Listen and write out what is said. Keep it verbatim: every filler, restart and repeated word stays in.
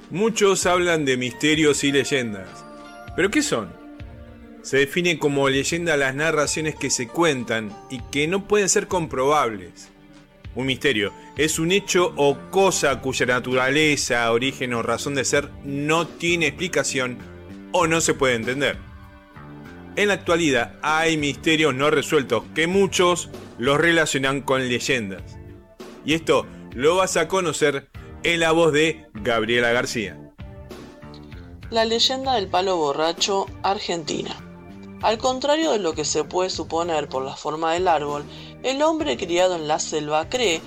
Muchos hablan de misterios y leyendas. ¿Pero qué son? Se define como leyenda las narraciones que se cuentan y que no pueden ser comprobables. Un misterio es un hecho o cosa cuya naturaleza, origen o razón de ser no tiene explicación o no se puede entender. En la actualidad hay misterios no resueltos que muchos los relacionan con leyendas. Y esto lo vas a conocer en la voz de Gabriela García. La leyenda del palo borracho, Argentina. Al contrario de lo que se puede suponer por la forma del árbol, el hombre criado en la selva cree